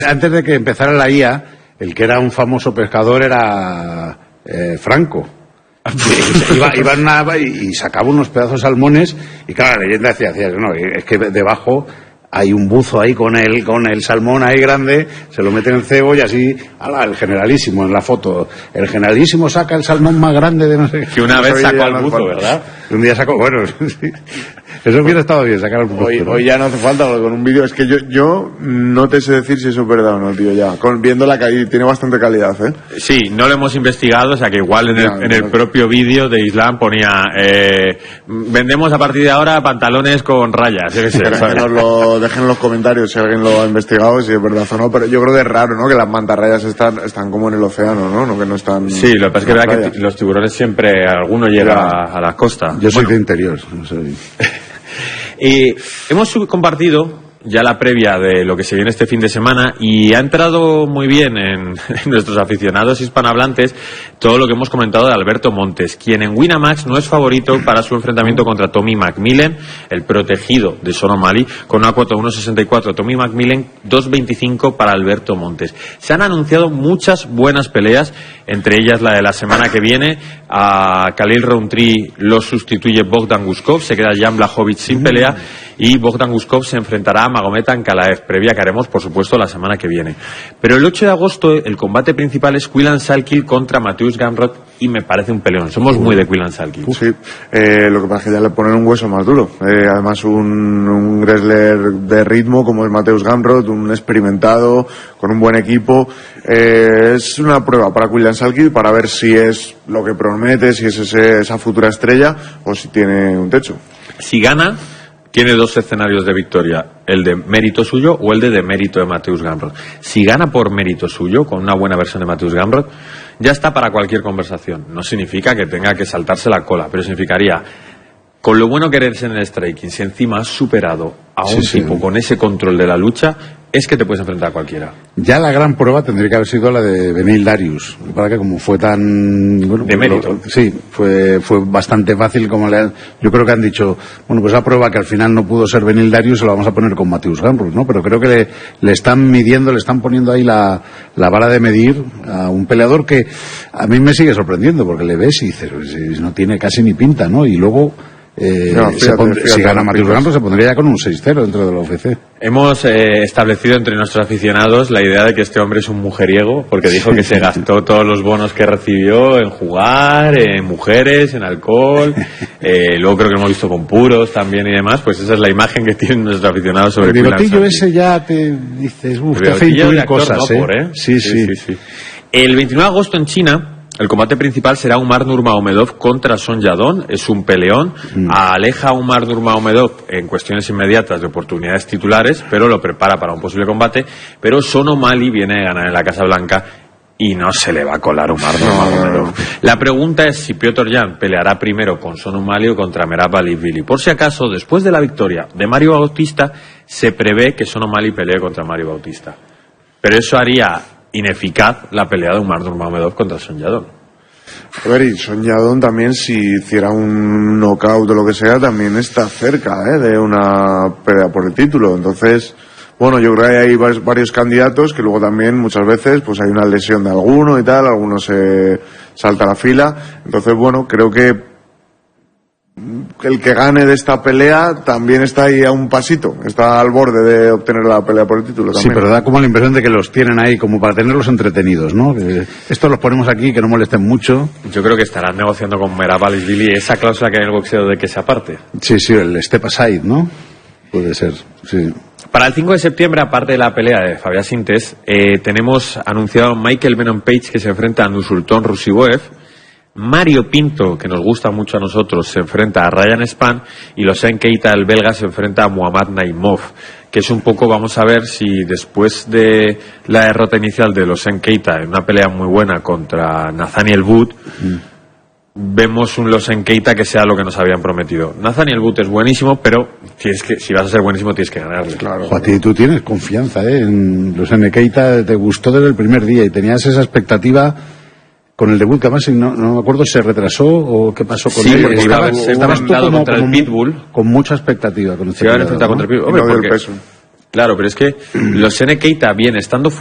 Antes de que empezara la IA, el que era un famoso pescador era Franco. Iba en una y sacaba unos pedazos de salmones y claro, la leyenda decía, no, es que debajo hay un buzo ahí con el salmón ahí grande, se lo mete en el cebo y así, el generalísimo en la foto, el generalísimo saca el salmón más grande de no sé qué. Que una vez sacó al buzo, ¿verdad? Un día sacó, bueno, sí. Eso hubiera estado bien, sacar el buzo. Hoy ya no hace falta, porque con un vídeo, es que yo no te sé decir si eso es verdad o no, tío, ya. Viendo la calidad, tiene bastante calidad, ¿eh? Sí, no lo hemos investigado, o sea que igual en el propio vídeo de Islam ponía, vendemos a partir de ahora pantalones con rayas, yo qué sé. Que nos lo dejen en los comentarios si alguien lo ha investigado, si es verdad o no, pero yo creo que es raro, ¿no? Que las mantarrayas están como en el océano, ¿no? Que no están... Sí, lo que pasa es que verdad que los tiburones siempre, alguno llega a la costa. Yo soy de interior, no sé. Hemos compartido ya la previa de lo que se viene este fin de semana y ha entrado muy bien en nuestros aficionados hispanohablantes todo lo que hemos comentado de Alberto Montes, quien en Winamax no es favorito para su enfrentamiento contra Tommy McMillan, el protegido de Sean O'Malley, con una cuota 1.64 Tommy McMillan, 2.25 para Alberto Montes. Se han anunciado muchas buenas peleas, entre ellas la de la semana que viene. A Khalil Rountree lo sustituye Bogdan Guskov, se queda Jan Blachowicz sin pelea y Bogdan Guskov se enfrentará a Magomed Ankalaev, previa que haremos por supuesto la semana que viene. Pero el 8 de agosto el combate principal es Quillan Salkiel contra Mateusz Gamrot y me parece un peleón. Somos muy de Quillan Salkiel. Sí, lo que pasa es que ya le ponen un hueso más duro. Además un wrestler de ritmo como es Mateusz Gamrot, un experimentado, con un buen equipo. Es una prueba para Quillan Salkiel para ver si es lo que promete, si es esa futura estrella o si tiene un techo. Si gana, tiene dos escenarios de victoria, el de mérito suyo o el de demérito de Mateusz Gamrot. Si gana por mérito suyo, con una buena versión de Mateusz Gamrot, ya está para cualquier conversación. No significa que tenga que saltarse la cola, pero significaría, con lo bueno que eres en el striking, si encima has superado a un tipo con ese control de la lucha, es que te puedes enfrentar a cualquiera. Ya la gran prueba tendría que haber sido la de Beneil Dariush, para que como fue tan... Bueno, de mérito. Fue bastante fácil, como yo creo que han dicho, bueno, pues la prueba que al final no pudo ser Beneil Dariush se la vamos a poner con Mateusz Gamrot, ¿no? Pero creo que le están midiendo, le están poniendo ahí la vara de medir a un peleador que a mí me sigue sorprendiendo, porque le ves y dices, no tiene casi ni pinta, ¿no? Y luego... si gana Mateusz Gamrot se pondría ya con un 6-0 dentro de la UFC. Hemos establecido entre nuestros aficionados la idea de que este hombre es un mujeriego, porque dijo que se gastó todos los bonos que recibió en jugar, en mujeres, en alcohol, luego creo que lo hemos visto con puros también y demás. Pues esa es la imagen que tienen nuestros aficionados sobre el bigotillo ese. Ya te dices, te hace intuir cosas, Sí. El 29 de agosto en China el combate principal será Umar Nurmagomedov contra Son Yadon. Es un peleón. Aleja a Umar Nurmagomedov en cuestiones inmediatas de oportunidades titulares, pero lo prepara para un posible combate. Pero Sean O'Malley viene a ganar en la Casa Blanca y no se le va a colar Umar Nurmagomedov. La pregunta es si Piotr Jan peleará primero con Sean O'Malley o contra Merab Ali. Por si acaso, después de la victoria de Mario Bautista, se prevé que Sean O'Malley pelee contra Mario Bautista. Pero eso haría ineficaz la pelea de Umar Nurmagomedov contra Son Yadon. A ver, y Son Yadon también, si hiciera un knockout o lo que sea, también está cerca de una pelea por el título. Entonces, bueno, yo creo que hay varios candidatos que luego también muchas veces pues hay una lesión de alguno y tal, alguno se salta a la fila. Entonces, bueno, creo que el que gane de esta pelea también está ahí a un pasito, está al borde de obtener la pelea por el título también. Sí, pero da como la impresión de que los tienen ahí como para tenerlos entretenidos, ¿no? Que estos los ponemos aquí, que no molesten mucho. Yo creo que estarán negociando con Merab Ali esa cláusula que hay en el boxeo de que se aparte. Sí, el step aside, ¿no? Puede ser, sí. Para el 5 de septiembre, aparte de la pelea de Fabián Sintes, tenemos anunciado Michael Venom Page, que se enfrenta a Nursulton Rusiboev. Mario Pinto, que nos gusta mucho a nosotros, se enfrenta a Ryan Spann, y Hossein Keita, el belga, se enfrenta a Muhammad Naimov, que es un poco, vamos a ver si después de la derrota inicial de Hossein Keita en una pelea muy buena contra Nathaniel Wood, vemos un Hossein Keita que sea lo que nos habían prometido. Nathaniel Wood es buenísimo, pero si vas a ser buenísimo tienes que ganarle. Claro. A ti tú tienes confianza en Hossein Keita, te gustó desde el primer día y tenías esa expectativa. Con el debut, que además no me acuerdo, ¿se retrasó o qué pasó con él? Porque estabas tú como contra el Pitbull. Con mucha expectativa. Se iba a enfrentar contra el Pitbull. Hombre, Claro, pero es que los Sene Keita, bien, estando